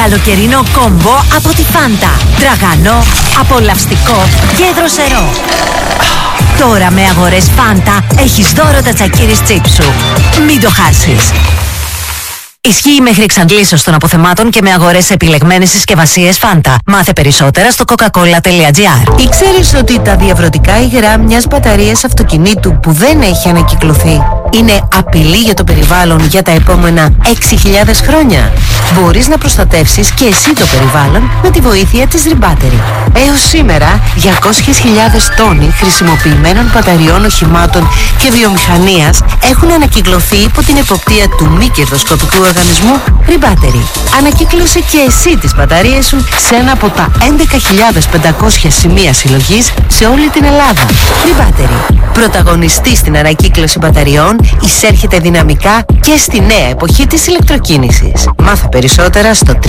Καλοκαιρινό κόμπο από τη Φάντα. Τραγανό, απολαυστικό και δροσερό. Τώρα με αγορές Φάντα έχεις δώρο τα τσακίρις τσίπ σου. Μην το χάσεις. Ισχύει μέχρι εξαντλήσεως των αποθεμάτων και με αγορές σε επιλεγμένες συσκευασίες Φάντα. Μάθε περισσότερα στο coca-cola.gr. Ήξερες ότι τα διαβρωτικά υγρά μιας μπαταρίας αυτοκινήτου που δεν έχει ανακυκλωθεί είναι απειλή για το περιβάλλον για τα επόμενα 6.000 χρόνια? Μπορείς να προστατεύσεις και εσύ το περιβάλλον με τη βοήθεια της Rebattery. Έως σήμερα, 200.000 τόνοι χρησιμοποιημένων μπαταριών οχημάτων και βιομηχανίας έχουν ανακυκλωθεί υπό την εποπτεία του μη κερδοσκοπικού οργανισμού Rebattery. Ανακύκλωσε και εσύ τις μπαταρίες σου σε ένα από τα 11.500 σημεία συλλογής σε όλη την Ελλάδα. Rebattery. Πρωταγωνιστής στην ανακύκλωση μπαταριών, εισέρχεται δυναμικά και στη νέα εποχή της ηλεκτροκίνησης. Μάθε περισσότερα στο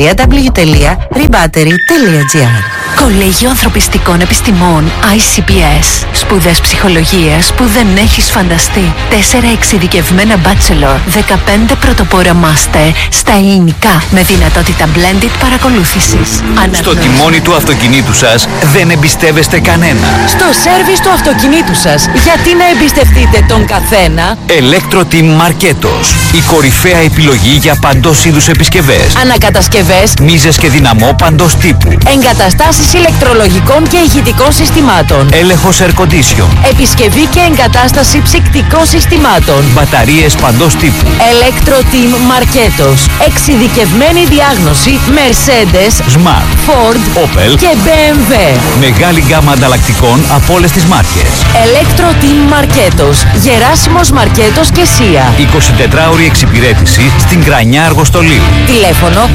www.rebattery.gr. Κολέγιο Ανθρωπιστικών Επιστημών ICPS. Σπουδές ψυχολογίας που δεν έχεις φανταστεί. 4 εξειδικευμένα bachelor, 15 πρωτοπόρα master στα ελληνικά με δυνατότητα blended παρακολούθησης. Στο τιμόνι του αυτοκινήτου σας δεν εμπιστεύεστε κανένα. Στο σέρβις του αυτοκινήτου σας γιατί να εμπιστευτείτε τον καθένα? Electro-Team Marketos. Η κορυφαία επιλογή για παντός είδους επισκευές. Ανακατασκευές, μίζες και δυναμό παντός τύπου. Εγκαταστάσεις ηλεκτρολογικών και ηχητικών συστημάτων. Έλεγχος air condition. Επισκευή και εγκατάσταση ψυκτικών συστημάτων. Μπαταρίες παντός τύπου. Electro-Team Marketos. Εξειδικευμένη διάγνωση Mercedes, Smart, Ford, Opel και BMW. Μεγάλη γκάμα ανταλλακτικών από όλες τις μάρκες. Electro-Team Marketos. Γεράσιμος Μαρκέτος και Σία. 24ωρη εξυπηρέτηση στην Κρανιά Αργοστολίου. Τηλέφωνο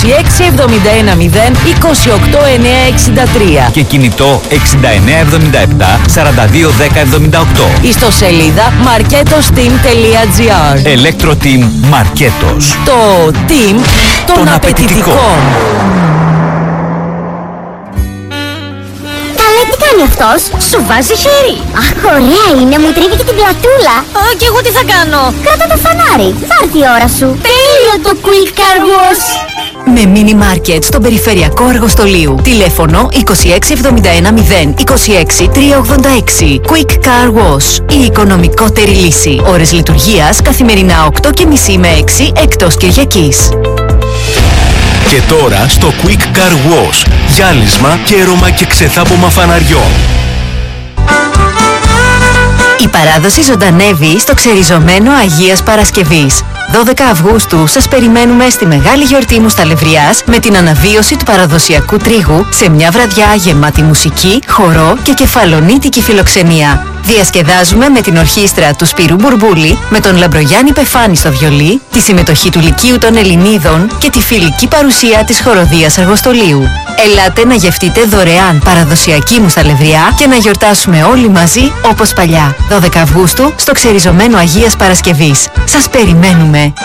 26710 28963 και κινητό 6977 421078. Ιστοσελίδα marketosteam.gr. Electro-Team Marketos. Το team των απαιτητικών. Τι κάνει αυτός? Σου βάζει χέρι. Αχ, ωραία είναι, μου τρίβει και την πλατούλα. Και εγώ τι θα κάνω? Κράτα το φανάρι, θα έρθει η ώρα σου. Τέλειο το Quick Car Wash. Με Mini Market στον περιφερειακό Αργοστολίου. Τηλέφωνο 26710 26386. Quick Car Wash. Η οικονομικότερη λύση. Ώρες λειτουργίας καθημερινά 8:30 με 6 εκτός Κυριακής. Και τώρα στο Quick Car Wash. Γυάλισμα, κέρωμα και ξεθάπομα φαναριών. Η παράδοση ζωντανεύει στο ξεριζωμένο Αγίας Παρασκευής. 12 Αυγούστου σας περιμένουμε στη μεγάλη γιορτή Μουσταλευριάς με την αναβίωση του παραδοσιακού τρίγου σε μια βραδιά γεμάτη μουσική, χορό και κεφαλονίτικη φιλοξενία. Διασκεδάζουμε με την ορχήστρα του Σπύρου Μπουρμπούλη, με τον Λαμπρογιάννη Πεφάνη στο βιολί, τη συμμετοχή του Λυκείου των Ελληνίδων και τη φιλική παρουσία της Χοροδίας Αργοστολίου. Ελάτε να γευτείτε δωρεάν παραδοσιακή Μουσταλευριά και να γιορτάσουμε όλοι μαζί όπως παλιά. 12 Αυγούστου στο ξεριζωμένο Αγίας Παρασκευής. Σας περιμένουμε!